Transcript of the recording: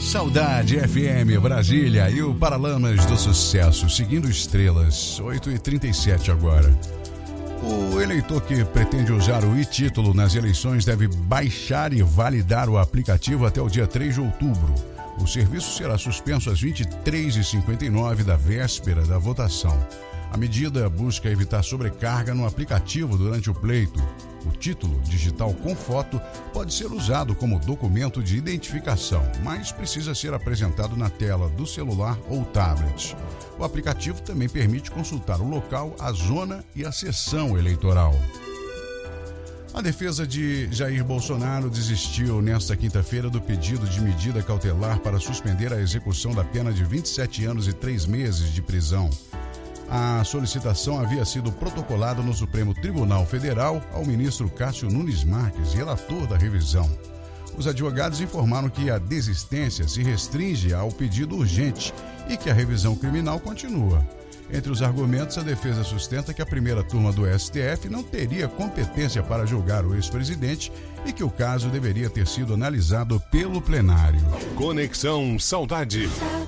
Saudade FM Brasília e o Paralamas do Sucesso, seguindo estrelas, 8h37 agora. O eleitor que pretende usar o e-título nas eleições deve baixar e validar o aplicativo até o dia 3 de outubro. O serviço será suspenso às 23h59 da véspera da votação. A medida busca evitar sobrecarga no aplicativo durante o pleito. O título digital com foto pode ser usado como documento de identificação, mas precisa ser apresentado na tela do celular ou tablet. O aplicativo também permite consultar o local, a zona e a sessão eleitoral. A defesa de Jair Bolsonaro desistiu nesta quinta-feira do pedido de medida cautelar para suspender a execução da pena de 27 anos e 3 meses de prisão. A solicitação havia sido protocolada no Supremo Tribunal Federal ao ministro Cássio Nunes Marques, relator da revisão. Os advogados informaram que a desistência se restringe ao pedido urgente e que a revisão criminal continua. Entre os argumentos, a defesa sustenta que a primeira turma do STF não teria competência para julgar o ex-presidente e que o caso deveria ter sido analisado pelo plenário. Conexão Saudade.